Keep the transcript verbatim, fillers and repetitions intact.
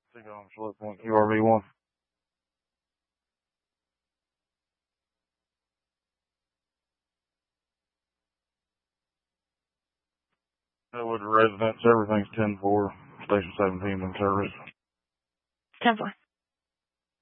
Signal on select point U R V one. Elwood residents, everything's ten four. Station seventeen in service. ten four.